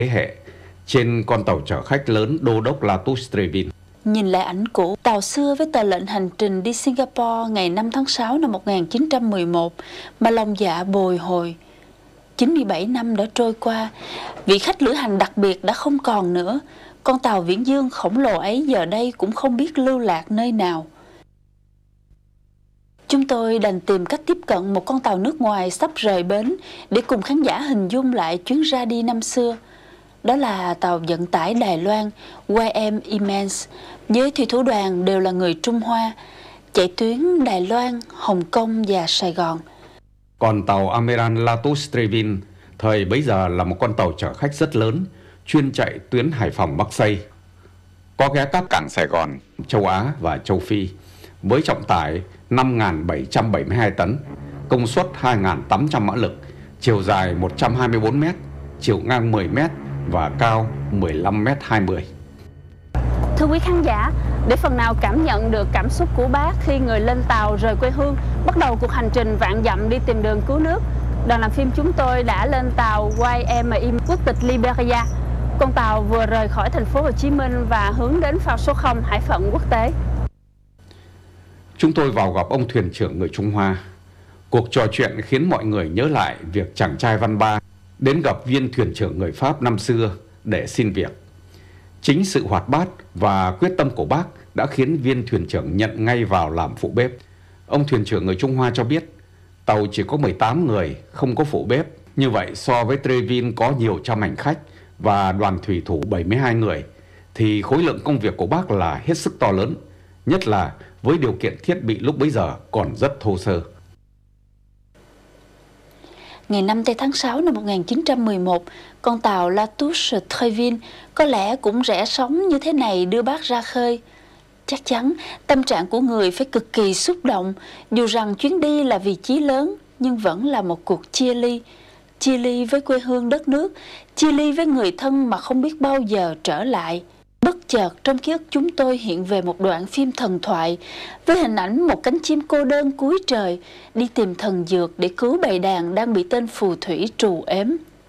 thế hệ trên con tàu chở khách lớn đô đốc Latus Trevin. Nhìn lại ảnh cũ tàu xưa với tờ lệnh hành trình đi Singapore ngày 5 tháng 6 năm 1911 mà lòng dạ bồi hồi. 97 năm đã trôi qua, vị khách lữ hành đặc biệt đã không còn nữa. Con tàu viễn dương khổng lồ ấy giờ đây cũng không biết lưu lạc nơi nào. Chúng tôi đành tìm cách tiếp cận một con tàu nước ngoài sắp rời bến để cùng khán giả hình dung lại chuyến ra đi năm xưa. Đó là tàu vận tải Đài Loan YM Immense, với thủy thủ đoàn đều là người Trung Hoa, chạy tuyến Đài Loan, Hồng Kông và Sài Gòn. Còn tàu Amiral Latus Trevin thời bấy giờ là một con tàu chở khách rất lớn, chuyên chạy tuyến Hải Phòng Bắc Xây, có ghé các cảng Sài Gòn, châu Á và châu Phi, với trọng tải 5.772 tấn, công suất 2.800 mã lực, chiều dài 124 m, chiều ngang 10 m và cao 15,20 m. Thưa quý khán giả, để phần nào cảm nhận được cảm xúc của bác khi người lên tàu rời quê hương, bắt đầu cuộc hành trình vạn dặm đi tìm đường cứu nước, đoàn làm phim chúng tôi đã lên tàu YMIM quốc tịch Liberia. Con tàu vừa rời khỏi thành phố Hồ Chí Minh và hướng đến phao số 0 hải phận quốc tế. Chúng tôi vào gặp ông thuyền trưởng người Trung Hoa. Cuộc trò chuyện khiến mọi người nhớ lại việc chàng trai Văn Ba đến gặp viên thuyền trưởng người Pháp năm xưa để xin việc. Chính sự hoạt bát và quyết tâm của bác đã khiến viên thuyền trưởng nhận ngay vào làm phụ bếp. Ông thuyền trưởng người Trung Hoa cho biết tàu chỉ có 18 người, không có phụ bếp. Như vậy so với Trevin có nhiều trăm hành khách và đoàn thủy thủ 72 người, thì khối lượng công việc của bác là hết sức to lớn, nhất là với điều kiện thiết bị lúc bấy giờ còn rất thô sơ. Ngày 5 tháng 6 năm 1911, con tàu Latus Trevin có lẽ cũng rẽ sóng như thế này đưa bác ra khơi. Chắc chắn tâm trạng của người phải cực kỳ xúc động, dù rằng chuyến đi là vì chí lớn nhưng vẫn là một cuộc chia ly. Chia ly với quê hương đất nước, chia ly với người thân mà không biết bao giờ trở lại. Bất chợt trong ký ức chúng tôi hiện về một đoạn phim thần thoại với hình ảnh một cánh chim cô đơn cuối trời đi tìm thần dược để cứu bầy đàn đang bị tên phù thủy trù ếm.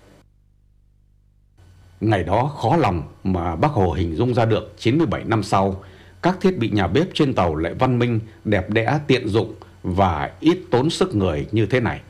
Ngày đó khó lòng mà bác Hồ hình dung ra được 97 năm sau, các thiết bị nhà bếp trên tàu lại văn minh, đẹp đẽ, tiện dụng và ít tốn sức người như thế này.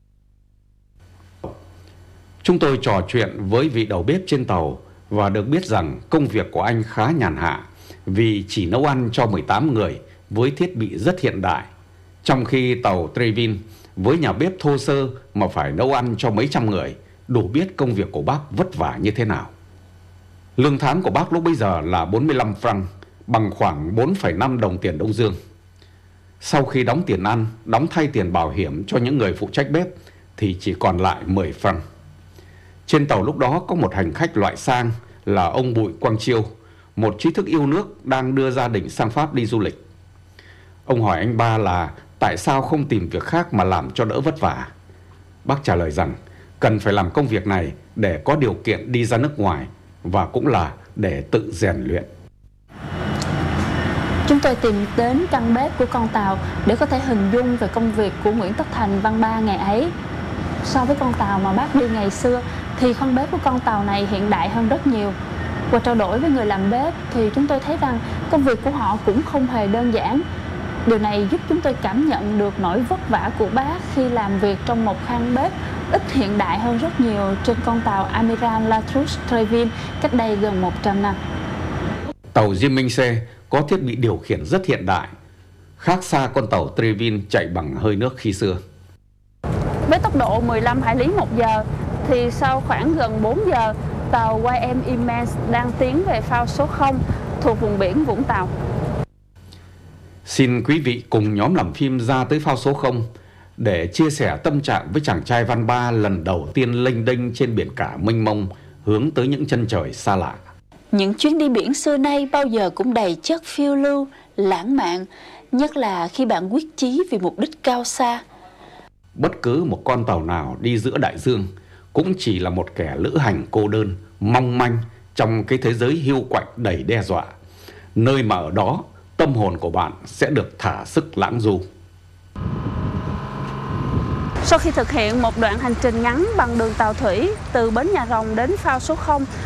Chúng tôi trò chuyện với vị đầu bếp trên tàu và được biết rằng công việc của anh khá nhàn hạ vì chỉ nấu ăn cho 18 người với thiết bị rất hiện đại. Trong khi tàu Trevin với nhà bếp thô sơ mà phải nấu ăn cho mấy trăm người, đủ biết công việc của bác vất vả như thế nào. Lương tháng của bác lúc bấy giờ là 45 franc, bằng khoảng 4,5 đồng tiền Đông Dương. Sau khi đóng tiền ăn, đóng thay tiền bảo hiểm cho những người phụ trách bếp thì chỉ còn lại 10 franc. Trên tàu lúc đó có một hành khách loại sang là ông Bùi Quang Chiêu, một trí thức yêu nước đang đưa gia đình sang Pháp đi du lịch. Ông hỏi anh Ba là tại sao không tìm việc khác mà làm cho đỡ vất vả. Bác trả lời rằng cần phải làm công việc này để có điều kiện đi ra nước ngoài và cũng là để tự rèn luyện. Chúng tôi tìm đến căn bếp của con tàu để có thể hình dung về công việc của Nguyễn Tất Thành Văn Ba ngày ấy. So với con tàu mà bác đi ngày xưa thì con bếp của con tàu này hiện đại hơn rất nhiều. Qua trao đổi với người làm bếp thì chúng tôi thấy rằng công việc của họ cũng không hề đơn giản. Điều này giúp chúng tôi cảm nhận được nỗi vất vả của bác khi làm việc trong một khang bếp ít hiện đại hơn rất nhiều trên con tàu Amiral Latus Trevin cách đây gần 100 năm. Tàu Diêm Minh C có thiết bị điều khiển rất hiện đại, khác xa con tàu Trevin chạy bằng hơi nước khi xưa. Với tốc độ 15 hải lý một giờ thì sau khoảng gần 4 giờ, tàu YM Immense đang tiến về phao số 0 thuộc vùng biển Vũng Tàu. Xin quý vị cùng nhóm làm phim ra tới phao số 0 để chia sẻ tâm trạng với chàng trai Văn Ba lần đầu tiên lênh đênh trên biển cả mênh mông hướng tới những chân trời xa lạ. Những chuyến đi biển xưa nay bao giờ cũng đầy chất phiêu lưu, lãng mạn, nhất là khi bạn quyết chí vì mục đích cao xa. Bất cứ một con tàu nào đi giữa đại dương cũng chỉ là một kẻ lữ hành cô đơn, mong manh trong cái thế giới hiu quạnh đầy đe dọa, nơi mà ở đó tâm hồn của bạn sẽ được thả sức lãng du. Sau khi thực hiện một đoạn hành trình ngắn bằng đường tàu thủy từ bến Nhà Rồng đến phao số 0,